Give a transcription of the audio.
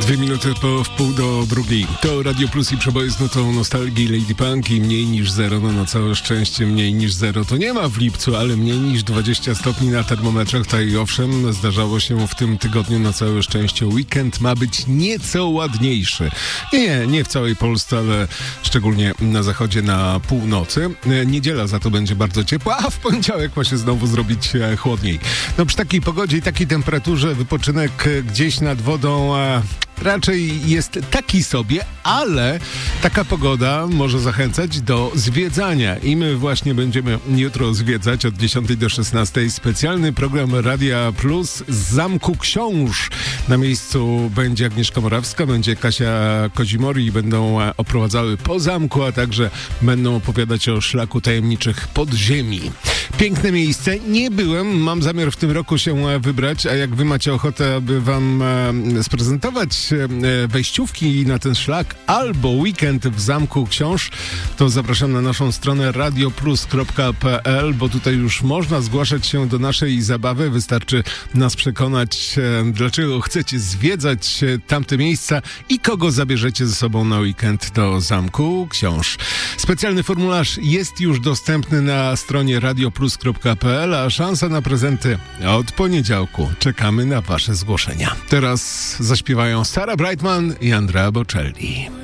2 minuty po wpół do drugiej. To Radio Plus i przeboje z nutą nostalgii Lady Punk i mniej niż zero. No na całe szczęście mniej niż zero to nie ma w lipcu, ale mniej niż 20 stopni na termometrach. Tak i owszem, zdarzało się w tym tygodniu na całe szczęście. Weekend ma być nieco ładniejszy. Nie w całej Polsce, ale szczególnie na zachodzie, na północy. Niedziela za to będzie bardzo ciepła, a w poniedziałek ma się znowu zrobić chłodniej. No przy takiej pogodzie i takiej temperaturze wypoczynek gdzieś nad wodą raczej jest taki sobie, ale taka pogoda może zachęcać do zwiedzania i my właśnie będziemy jutro zwiedzać od 10 do 16 specjalny program Radia Plus z Zamku Książ. Na miejscu będzie Agnieszka Morawska, będzie Kasia Kozimori i będą oprowadzały po zamku, a także będą opowiadać o szlaku tajemniczych podziemi. Piękne miejsce. Nie byłem, mam zamiar w tym roku się wybrać, a jak wy macie ochotę, aby wam sprezentować wejściówki na ten szlak albo weekend w Zamku Książ, to zapraszam na naszą stronę radioplus.pl, bo tutaj już można zgłaszać się do naszej zabawy. Wystarczy nas przekonać, dlaczego chcecie zwiedzać tamte miejsca i kogo zabierzecie ze sobą na weekend do Zamku Książ. Specjalny formularz jest już dostępny na stronie radioplus.pl, a szansa na prezenty od poniedziałku. Czekamy na wasze zgłoszenia. Teraz zaśpiewają Sarah Brightman i Andrea Bocelli.